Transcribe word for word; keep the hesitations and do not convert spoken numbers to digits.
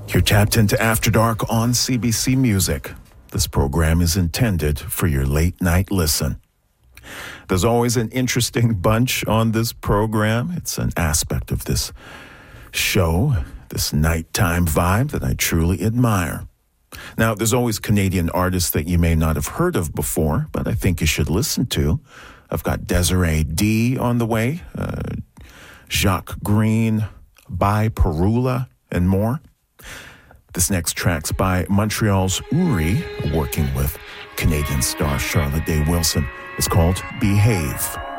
You're tapped into After Dark on C B C Music. This program is intended for your late night listen. There's always an interesting bunch on this program. It's an aspect of this show, this nighttime vibe that I truly admire. Now, there's always Canadian artists that you may not have heard of before, but I think you should listen to. I've got Desiree D on the way, uh, Jacques Green, Bai Perula, and more. This next track's by Montreal's Uri, working with Canadian star Charlotte Day Wilson. It's called Behave.